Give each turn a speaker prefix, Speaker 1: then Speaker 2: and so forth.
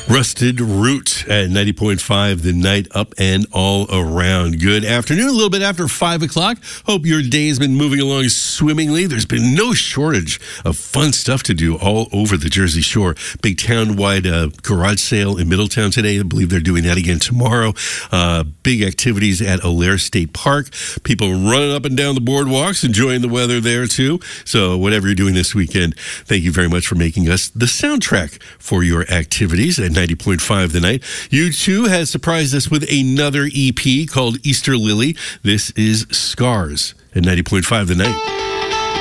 Speaker 1: Rusted Root at 90.5, the night up and all around. Good afternoon, a little bit after 5 o'clock. Hope your day has been moving along swimmingly. There's been no shortage of fun stuff to do all over the Jersey Shore. Big town-wide garage sale in Middletown today. I believe they're doing that again tomorrow. Big activities at Allaire State Park. People running up and down the boardwalks, enjoying the weather there too. So whatever you're doing this weekend, thank you very much for making us the soundtrack for your activities at 90.5 The Night. U2 has surprised us with another EP called Easter Lily. This is Scars at 90.5 The Night.